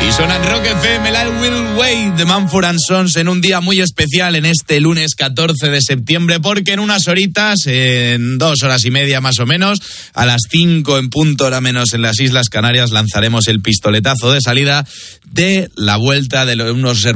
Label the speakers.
Speaker 1: Y suena en Rock FM, el I Will Wait de Mumford & Sons en un día muy especial en este lunes 14 de septiembre, porque en unas horitas, en 2 horas y media más o menos, a las 5 en punto, hora menos en las Islas Canarias, lanzaremos el pistoletazo de salida de la vuelta de unos